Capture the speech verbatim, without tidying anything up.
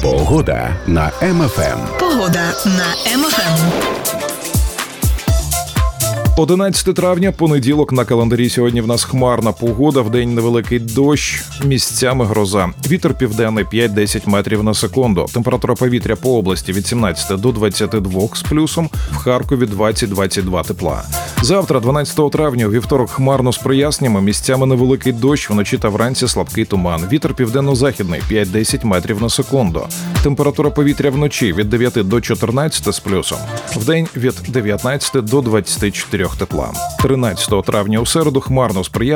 Погода на Ем Еф Ем. Погода на Ем Еф Ем. одинадцяте травня, понеділок на календарі. Сьогодні в нас хмарна погода, вдень невеликий дощ, місцями гроза. Вітер південний п'ять-десять метрів на секунду. Температура повітря по області від сімнадцяти до двадцяти двох з плюсом, в Харкові двадцять-двадцять два тепла. Завтра, дванадцятого травня, у вівторок хмарно з проясненнями, місцями невеликий дощ, вночі та вранці слабкий туман. Вітер південно-західний п'ять-десять метрів на секунду. Температура повітря вночі від дев'яти до чотирнадцяти з плюсом, вдень від дев'ятнадцяти до двадцяти чотирьох тепла. тринадцятого травня у середу хмарно з проясненнями.